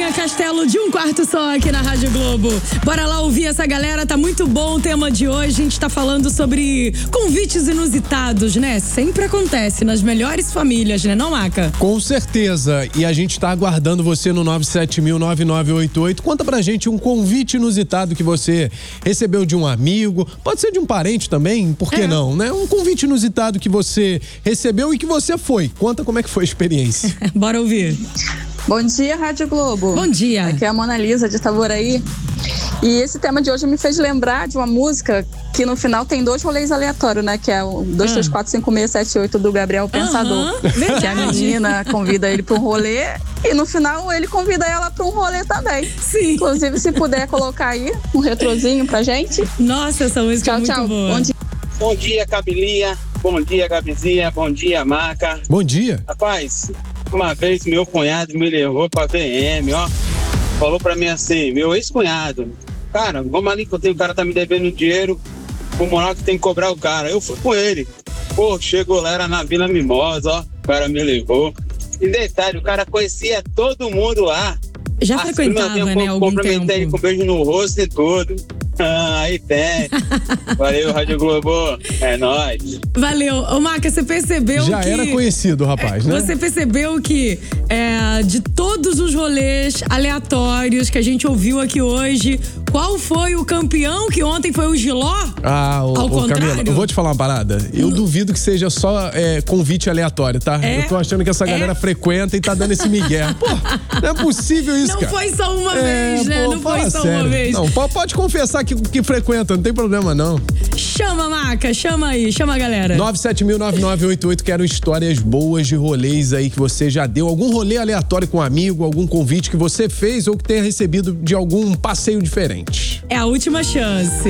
Maria Castelo de Um Quarto Só aqui na Rádio Globo. Bora lá ouvir essa galera, tá muito bom o tema de hoje. A gente tá falando sobre convites inusitados, né? Sempre acontece nas melhores famílias, né, não, Maca? Com certeza. E a gente tá aguardando você no 970009988. Conta pra gente um convite inusitado que você recebeu de um amigo, pode ser de um parente também, por que não, né? Um convite inusitado que você recebeu e que você foi. Conta como é que foi a experiência. Bora ouvir. Bom dia, Rádio Globo. Bom dia. Aqui é a Mona Lisa de Itaboraí. E esse tema de hoje me fez lembrar de uma música que no final tem 2 rolês aleatórios, né? Que é o 2, 3, 4, 5, 6, 7, 8 do Gabriel Pensador. Verdade. Que a menina convida ele para um rolê e no final ele convida ela para um rolê também. Sim. Inclusive, se puder colocar aí um retrozinho pra gente. Nossa, essa música é muito tchau. boa. Bom dia. Bom dia, Camilinha. Bom dia, Gabizinha. Bom dia, Maca. Bom dia. Rapaz, uma vez meu cunhado me levou pra VM, ó. Falou pra mim assim, meu ex-cunhado. Cara, vamos ali que o cara tá me devendo dinheiro. O moral que tem que cobrar o cara. Eu fui com ele. Pô, chegou lá, era na Vila Mimosa, ó. O cara me levou. E detalhe, o cara conhecia todo mundo lá. Já frequentava, né, algum cumprimentei ele tempo. com beijo no rosto e tudo. Aí tem. Valeu, Rádio Globo. É nóis. Valeu. Ô, Maca, você percebeu Já que... era conhecido o rapaz, né? Você percebeu que de todos os rolês aleatórios que a gente ouviu aqui hoje, qual foi o campeão? Que ontem foi o Giló? Ao contrário? Camila, eu vou te falar uma parada. Eu duvido que seja só convite aleatório, tá? Eu tô achando que essa galera frequenta e tá dando esse migué. Pô, não é possível isso, Não cara. foi só uma vez, né? Pô, Não foi fala só sério. uma vez. Não, pode confessar que frequenta, não tem problema não. Chama, Maca, chama aí, chama a galera. 970009988, quero histórias boas de rolês aí que você já deu. Algum rolê aleatório com um amigo, algum convite que você fez ou que tenha recebido de algum passeio diferente. É a última chance.